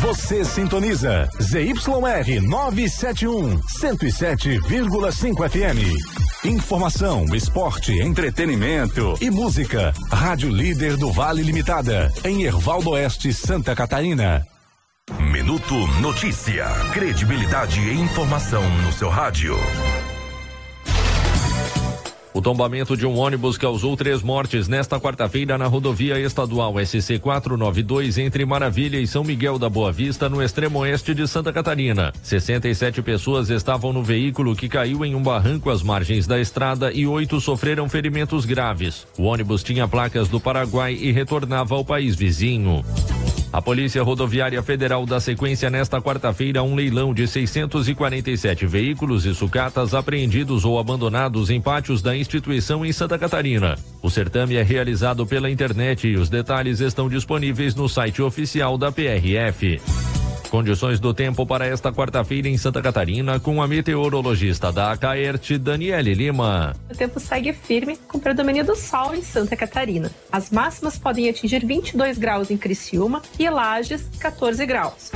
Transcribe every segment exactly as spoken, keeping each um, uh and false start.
Você sintoniza Z Y R novecentos e setenta e um, cento e sete vírgula cinco F M. Informação, esporte, entretenimento e música. Rádio Líder do Vale Limitada, em Hervaldo Oeste, Santa Catarina. Minuto Notícia. Credibilidade e informação no seu rádio. O tombamento de um ônibus causou três mortes nesta quarta-feira na rodovia estadual S C quatrocentos e noventa e dois entre Maravilha e São Miguel da Boa Vista, no extremo oeste de Santa Catarina. sessenta e sete pessoas estavam no veículo que caiu em um barranco às margens da estrada e oito sofreram ferimentos graves. O ônibus tinha placas do Paraguai e retornava ao país vizinho. A Polícia Rodoviária Federal dá sequência nesta quarta-feira a um leilão de seiscentos e quarenta e sete veículos e sucatas apreendidos ou abandonados em pátios da instituição em Santa Catarina. O certame é realizado pela internet e os detalhes estão disponíveis no site oficial da P R F. Condições do tempo para esta quarta-feira em Santa Catarina com a meteorologista da Acaerte, Daniele Lima. O tempo segue firme com predomínio do sol em Santa Catarina. As máximas podem atingir vinte e dois graus em Criciúma e Lages, quatorze graus.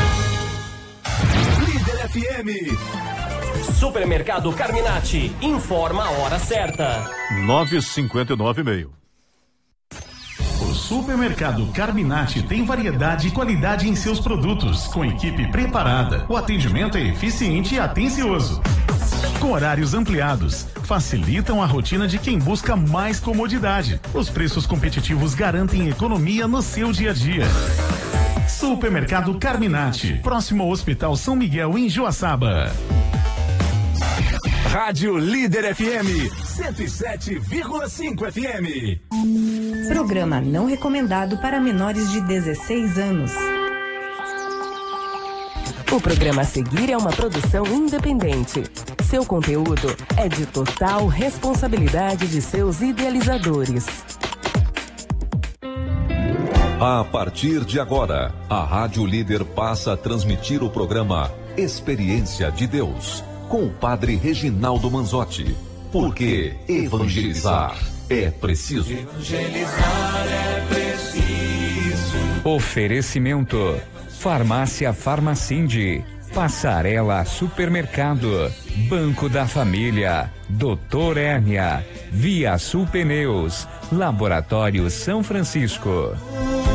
Líder F M. Supermercado Carminati informa a hora certa. nove e cinquenta e nove e meio. O Supermercado Carminati tem variedade e qualidade em seus produtos, com equipe preparada. O atendimento é eficiente e atencioso. Com horários ampliados, facilitam a rotina de quem busca mais comodidade. Os preços competitivos garantem economia no seu dia a dia. Supermercado Carminati, próximo ao Hospital São Miguel, em Joaçaba. Rádio Líder F M, cento e sete vírgula cinco F M. Programa não recomendado para menores de dezesseis anos. O programa a seguir é uma produção independente. Seu conteúdo é de total responsabilidade de seus idealizadores. A partir de agora, a Rádio Líder passa a transmitir o programa Experiência de Deus, com o padre Reginaldo Manzotti. Porque evangelizar é preciso. Evangelizar é preciso. Oferecimento: Farmácia Farmacinde, Passarela Supermercado, Banco da Família, Doutor Hérnia, Via Sul Pneus, Laboratório São Francisco.